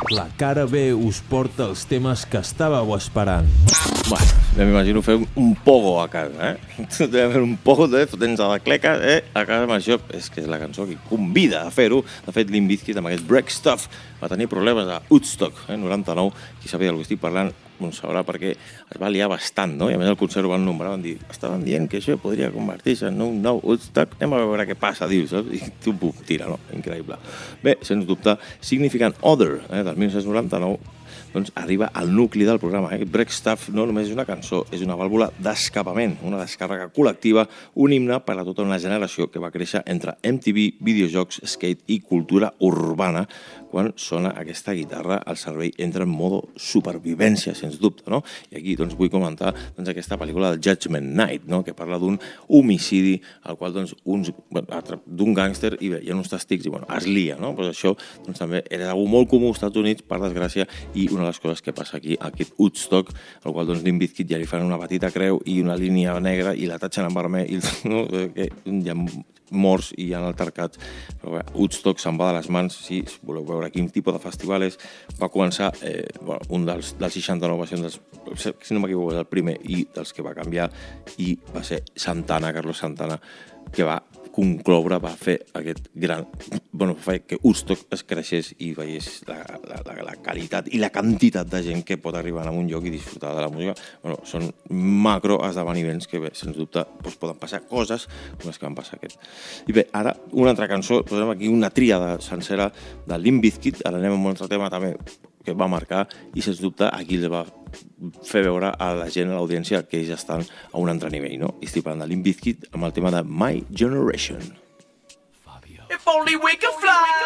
La cara B us porta els temes que estàveu esperant. Bueno, ja m'imagino fer un pogo a casa, Devem fer un pogo de fotents a la cleca, a casa amb això. És que és la cançó que convida a fer-ho. De fet, Limp Bizkit, amb aquest Break Stuff, va tenir problemes a Woodstock, 99. Qui sabia del que estic parlant, sabrà perquè es va liar bastant, no? I a més el concert ho van nombrar, estaven dient que això podria convertir-se en un nou Woodstock, anem a veure què passa, dius, saps? I tu, tira, no? Increïble. Bé, sens dubte, Significant Other, del 1999, doncs arriba al nucli del programa. Break Stuff no només és una cançó, és una vàlvula d'escapament, una descàrrega col·lectiva, un himne per a tota una generació que va créixer entre MTV, videojocs, skate i cultura urbana. Quan sona aquesta guitarra, el cervell entra en modo supervivència, sens dubte, no? I aquí doncs, vull comentar aquesta pel·lícula del Judgment Night, no? Que parla d'un homicidi al qual d'un gàngster i bé, hi ha uns testics i es lia, no? Però això també era algo molt comú als Estats Units, per desgràcia, i una de les coses que passa aquí, aquest Woodstock, al qual Limp Bizkit ja li fan una petita creu i una línia negra i la tatxen en vermell, no? Que hi ha morts i hi ha altercats, però bé, Woodstock se'n va de les mans. Si voleu veure quin tipus de festival és, va començar un dels 69, va ser si no m'equivoco, el primer i dels que va canviar, i va ser Carlos Santana, que va concloure, va fer aquest gran... va fer que Woodstock es creixés i veiés la qualitat i la quantitat de gent que pot arribar a un lloc i disfrutar de la música. Són macro esdeveniments que, bé, sens dubte, poden passar coses com les que van passar aquest. I bé, ara, una altra cançó, posem aquí una tríada sencera de Limp Bizkit, ara anem a un altre tema també que va marcar i, sens dubte, aquí els va fer veure a la gent, a l'audiència, que ells estan a un altre nivell, no? I estic parlant de Limp Bizkit amb el tema de My Generation. If only we could fly.